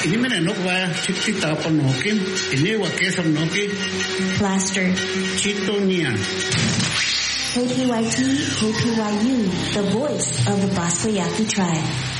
Inimene nokwa chikita panokim, inewa kesam noki. Plaster. Chitonia. KPYT, KPYU, the voice of the Bosco Yaqui tribe.